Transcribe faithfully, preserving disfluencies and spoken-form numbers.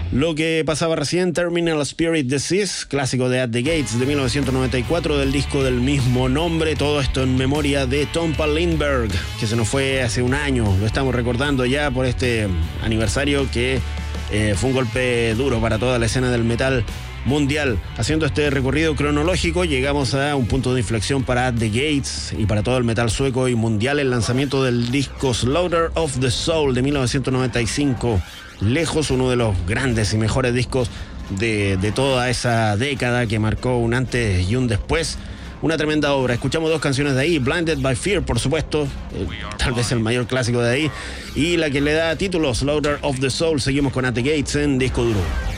Lo que pasaba recién, Terminal Spirit Disease, clásico de At the Gates de mil novecientos noventa y cuatro, del disco del mismo nombre. Todo esto en memoria de Tompa Lindberg, que se nos fue hace un año. Lo estamos recordando ya por este aniversario que eh, fue un golpe duro para toda la escena del metal mundial. Haciendo este recorrido cronológico, llegamos a un punto de inflexión para At the Gates y para todo el metal sueco y mundial, el lanzamiento del disco Slaughter of the Soul de mil novecientos noventa y cinco. Lejos uno de los grandes y mejores discos de, de toda esa década, que marcó un antes y un después. Una tremenda obra. Escuchamos dos canciones de ahí: Blinded by Fear, por supuesto, eh, tal vez el mayor clásico de ahí, y la que le da título, Slaughter of the Soul. Seguimos con At the Gates en Disco Duro.